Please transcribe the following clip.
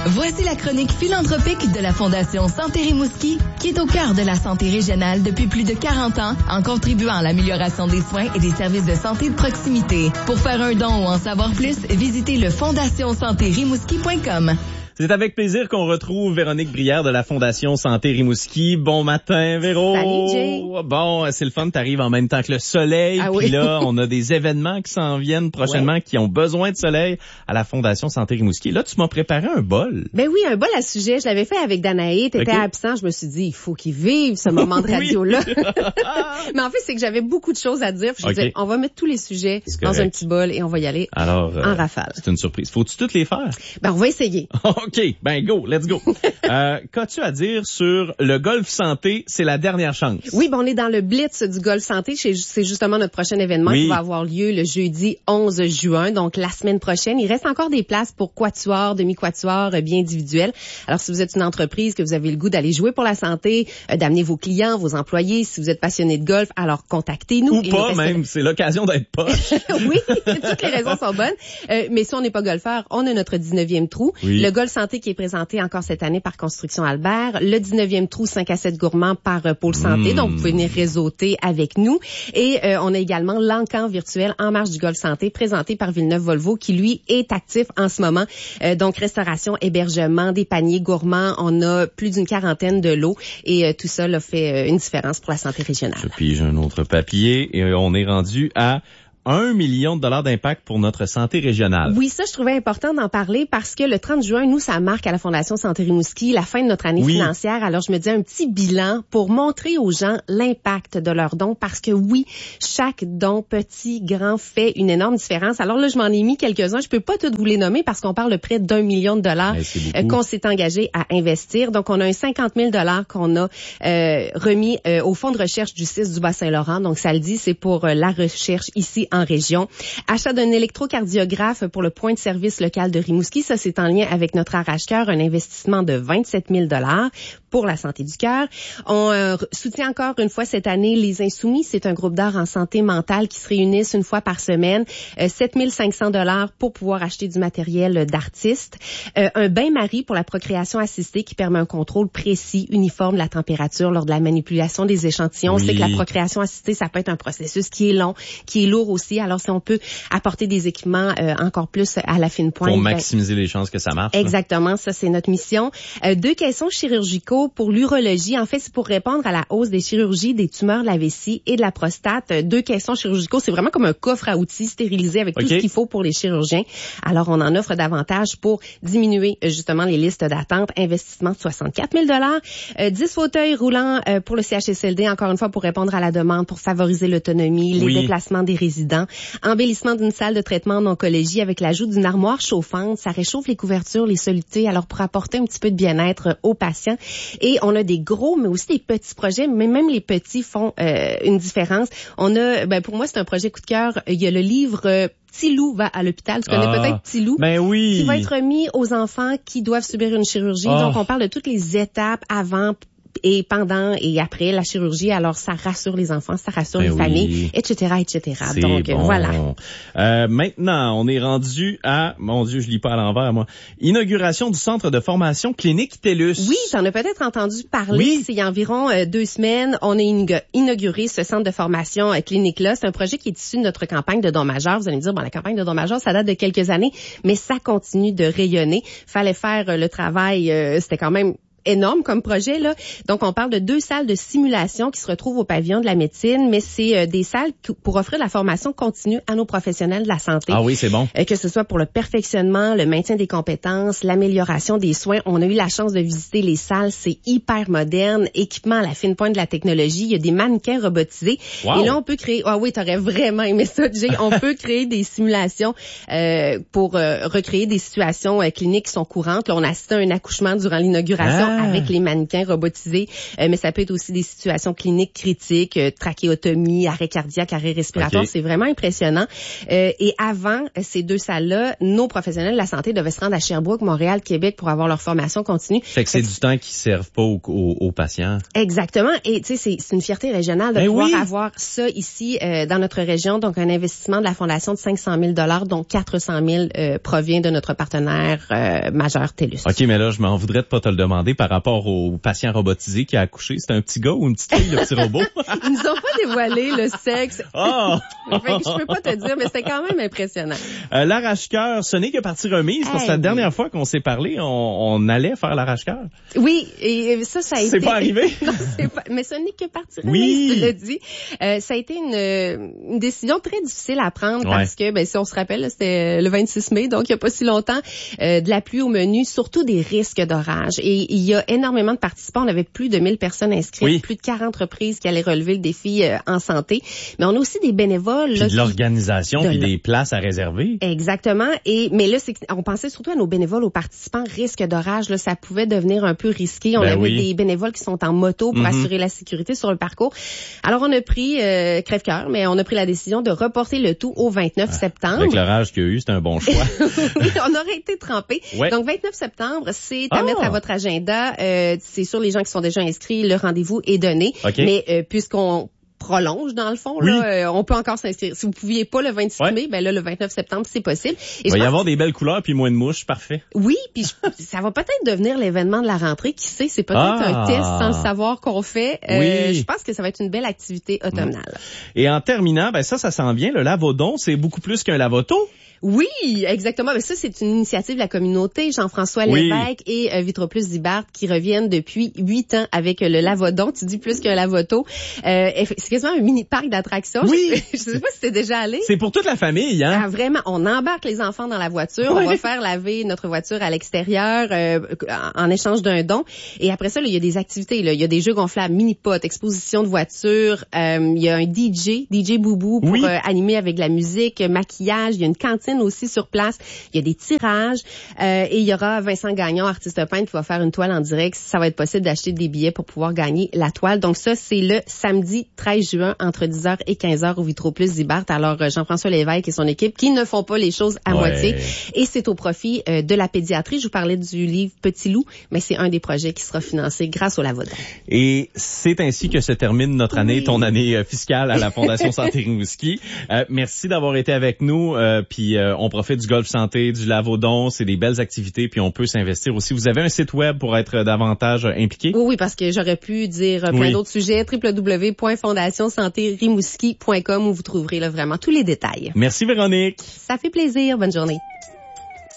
Voici la chronique philanthropique de la Fondation Santé Rimouski, qui est au cœur de la santé régionale depuis plus de 40 ans, en contribuant à l'amélioration des soins et des services de santé de proximité. Pour faire un don ou en savoir plus, visitez le fondationsantérimouski.com. C'est avec plaisir qu'on retrouve Véronique Brière de la Fondation Santé Rimouski. Bon matin, Véro. Salut, Jay. Bon, c'est le fun, t'arrives en même temps que le soleil. Ah Puis oui. là, on a des événements qui s'en viennent prochainement qui ont besoin de soleil à la Fondation Santé Rimouski. Là, tu m'as préparé un bol. Ben oui, un bol à sujet. Je l'avais fait avec Danae. T'étais absent. Je me suis dit, il faut qu'il vive ce moment de radio-là. Mais en fait, c'est que j'avais beaucoup de choses à dire. Puis je disais, on va mettre tous les sujets dans un petit bol et on va y aller en rafale. C'est une surprise. Faut-tu toutes les faire? Ben, on va essayer. OK. Ben, go. Let's go. Qu'as-tu à dire sur le Golf Santé? C'est la dernière chance. Oui, ben on est dans le Blitz du Golf Santé. C'est justement notre prochain événement qui va avoir lieu le jeudi 11 juin, donc la semaine prochaine. Il reste encore des places pour quatuor, demi-quatuor, bien individuel. Alors, si vous êtes une entreprise, que vous avez le goût d'aller jouer pour la santé, d'amener vos clients, vos employés, si vous êtes passionné de golf, alors contactez-nous. Ou pas même, c'est l'occasion d'être poche. Oui, toutes les raisons sont bonnes. Mais si on n'est pas golfeur, on a notre 19e trou. Oui. Le Golf Santé qui est présenté encore cette année par Construction Albert. Le 19e trou 5 à 7 gourmands par Pôle Santé. Donc, vous pouvez venir réseauter avec nous. Et on a également l'encan virtuel En marche du Golf Santé présenté par Villeneuve-Volvo qui, lui, est actif en ce moment. Donc, restauration, hébergement, des paniers gourmands. On a plus d'une quarantaine de lots. Et tout ça là, fait une différence pour la santé régionale. Je pige un autre papier et on est rendu à 1 million de dollars d'impact pour notre santé régionale. Oui, ça, je trouvais important d'en parler parce que le 30 juin, nous, ça marque à la Fondation Santé Rimouski la fin de notre année financière. Alors, je me dis un petit bilan pour montrer aux gens l'impact de leurs dons parce que oui, chaque don, petit, grand, fait une énorme différence. Alors là, je m'en ai mis quelques-uns. Je peux pas tous vous les nommer parce qu'on parle de près d'1 million de dollars qu'on s'est engagé à investir. Donc, on a un 50 000 $ qu'on a remis au Fonds de recherche du CIS du Bas-Saint-Laurent. Donc, ça le dit, c'est pour la recherche ici en région. Achat d'un électrocardiographe pour le point de service local de Rimouski. Ça, c'est en lien avec notre arrache-cœur, un investissement de 27 000 $ pour la santé du cœur. On soutient encore une fois cette année les Insoumis. C'est un groupe d'art en santé mentale qui se réunissent une fois par semaine. 7 500 $ pour pouvoir acheter du matériel d'artiste. Un bain-marie pour la procréation assistée qui permet un contrôle précis, uniforme de la température lors de la manipulation des échantillons. On sait que la procréation assistée, ça peut être un processus qui est long, qui est lourd aussi. Alors, si on peut apporter des équipements encore plus à la fine pointe. Pour maximiser les chances que ça marche. Exactement, là. Ça, c'est notre mission. 2 caissons chirurgicaux pour l'urologie. En fait, c'est pour répondre à la hausse des chirurgies, des tumeurs de la vessie et de la prostate. 2 caissons chirurgicaux, c'est vraiment comme un coffre à outils stérilisé avec tout ce qu'il faut pour les chirurgiens. Alors, on en offre davantage pour diminuer justement les listes d'attente. Investissement de 64 000 $. 10 fauteuils roulants pour le CHSLD, encore une fois, pour répondre à la demande, pour favoriser l'autonomie, les déplacements des résidents. Embellissement d'une salle de traitement en oncologie avec l'ajout d'une armoire chauffante. Ça réchauffe les couvertures, les solutés, alors pour apporter un petit peu de bien-être aux patients. Et on a des gros, mais aussi des petits projets, mais même les petits font une différence. On a, pour moi, c'est un projet coup de cœur. Il y a le livre Petit Loup va à l'hôpital. Tu connais peut-être Petit Loup? Ben oui. Qui va être remis aux enfants qui doivent subir une chirurgie. Donc, on parle de toutes les étapes avant et pendant et après la chirurgie. Alors, ça rassure les enfants, ça rassure les familles, etc., etc. Donc, voilà. Maintenant, on est rendu à, mon Dieu, je lis pas à l'envers, moi, inauguration du centre de formation clinique TELUS. Oui, t'en as peut-être entendu parler. Oui. C'est il y a environ 2 semaines. On a inauguré ce centre de formation clinique-là. C'est un projet qui est issu de notre campagne de dons majeurs. Vous allez me dire, la campagne de dons majeurs, ça date de quelques années, mais ça continue de rayonner. Fallait faire le travail, c'était quand même énorme comme projet, là. Donc, on parle de 2 salles de simulation qui se retrouvent au pavillon de la médecine, mais c'est des salles pour offrir de la formation continue à nos professionnels de la santé. Ah oui, c'est bon. Que ce soit pour le perfectionnement, le maintien des compétences, l'amélioration des soins. On a eu la chance de visiter les salles. C'est hyper moderne, équipement à la fine pointe de la technologie. Il y a des mannequins robotisés. Wow. Et là, on peut créer... Ah oui, t'aurais vraiment aimé ça, Jay. On peut créer des simulations pour recréer des situations cliniques qui sont courantes. Là, on assistait à un accouchement durant l'inauguration. avec les mannequins robotisés. Mais ça peut être aussi des situations cliniques critiques, trachéotomie, arrêt cardiaque, arrêt respiratoire. C'est vraiment impressionnant. Et avant ces 2 salles-là, nos professionnels de la santé devaient se rendre à Sherbrooke, Montréal, Québec pour avoir leur formation continue. Fait que c'est du temps qui servent pas aux patients. Exactement. Et tu sais, c'est une fierté régionale de pouvoir avoir ça ici dans notre région. Donc, un investissement de la Fondation de 500 000 $, dont 400 000 provient de notre partenaire majeur TELUS. OK, mais là, je m'en voudrais de pas te le demander par rapport au patient robotisé qui a accouché. C'est un petit gars ou une petite fille, le petit robot? Ils nous ont pas dévoilé le sexe. Oh! Fait que je peux pas te dire, mais c'était quand même impressionnant. L'arrache-cœur, ce n'est que partie remise. Parce que la dernière fois qu'on s'est parlé, on allait faire l'arrache-cœur. Oui, et ça a été... C'est pas arrivé? Non, c'est pas... Mais ce n'est que partie remise, tu l'as dit. Ça a été une décision très difficile à prendre parce que, si on se rappelle, là, c'était le 26 mai, donc il y a pas si longtemps, de la pluie au menu, surtout des risques d'orage. Et il y a énormément de participants. On avait plus de 1000 personnes inscrites, plus de 40 entreprises qui allaient relever le défi en santé. Mais on a aussi des bénévoles. Puis de l'organisation, puis des places à réserver. Exactement. Mais là, on pensait surtout à nos bénévoles, aux participants. Risque d'orage, là, ça pouvait devenir un peu risqué. On avait des bénévoles qui sont en moto pour assurer la sécurité sur le parcours. Alors, on a pris, crève-cœur, mais on a pris la décision de reporter le tout au 29 septembre. Avec l'orage qu'il y a eu, c'est un bon choix. Oui, on aurait été trempés. Donc, 29 septembre, c'est à mettre à votre agenda. C'est sûr, les gens qui sont déjà inscrits, le rendez-vous est donné. Mais puisqu'on prolonge dans le fond, là, on peut encore s'inscrire. Si vous pouviez pas le 26 mai, ben là, le 29 septembre, c'est possible. Et il va y avoir des belles couleurs puis moins de mouches, parfait. Oui, puis ça va peut-être devenir l'événement de la rentrée. Qui sait, c'est peut-être un test sans le savoir qu'on fait. Je pense que ça va être une belle activité automnale. Et en terminant, ça s'en vient. Le Lavodon, c'est beaucoup plus qu'un lavoto. Oui, exactement. Mais ça, c'est une initiative de la communauté. Jean-François Lévesque et Vitroplus Dibart qui reviennent depuis 8 ans avec le Lavodon. Tu dis plus qu'un lavoto. C'est quasiment un mini parc d'attractions. Oui. Je sais pas si t'es déjà allé. C'est pour toute la famille, hein? Ah, vraiment. On embarque les enfants dans la voiture. On va faire laver notre voiture à l'extérieur en échange d'un don. Et après ça, là, il y a des activités. Là. Il y a des jeux gonflables, mini-potes, exposition de voitures. Il y a un DJ Boubou pour animer avec de la musique, maquillage. Il y a une cantine aussi sur place. Il y a des tirages et il y aura Vincent Gagnon, artiste peintre, qui va faire une toile en direct. Ça va être possible d'acheter des billets pour pouvoir gagner la toile. Donc ça, c'est le samedi 13 juin entre 10h et 15h au Vitroplus Dibart. Alors Jean-François Lévesque et son équipe qui ne font pas les choses à moitié. Et c'est au profit de la pédiatrie. Je vous parlais du livre Petit Loup, mais c'est un des projets qui sera financé grâce au Lavodon. Et c'est ainsi que se termine notre année, ton année fiscale à la Fondation Santé Rimouski. Merci d'avoir été avec nous. Puis on profite du Golf Santé, du Lavodon, c'est des belles activités, puis on peut s'investir aussi. Vous avez un site web pour être davantage impliqué? Oui, parce que j'aurais pu dire plein d'autres sujets, www.fondationsantérimouski.com où vous trouverez là, vraiment tous les détails. Merci Véronique. Ça fait plaisir. Bonne journée.